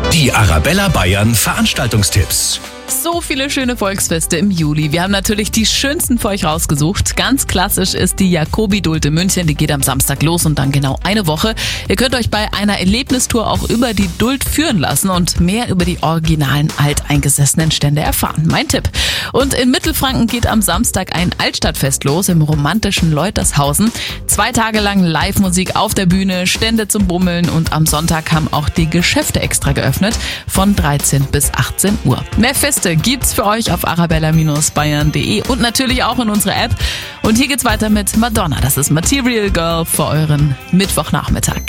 Die Arabella Bayern Veranstaltungstipps. So viele schöne Volksfeste im Juli. Wir haben natürlich die schönsten für euch rausgesucht. Ganz klassisch ist die Jacobi-Duld in München. Die geht am Samstag los und dann genau eine Woche. Ihr könnt euch bei einer Erlebnistour auch über die Duld führen lassen und mehr über die originalen alteingesessenen Stände erfahren. Mein Tipp. Und in Mittelfranken geht am Samstag ein Altstadtfest los im romantischen Leutershausen. 2 Tage lang Live-Musik auf der Bühne, Stände zum Bummeln und am Sonntag haben auch die Geschäfte extra geöffnet von 13 bis 18 Uhr. Mehr Feste gibt's für euch auf arabella-bayern.de und natürlich auch in unserer App. Und hier geht's weiter mit Madonna. Das ist Material Girl für euren Mittwochnachmittag.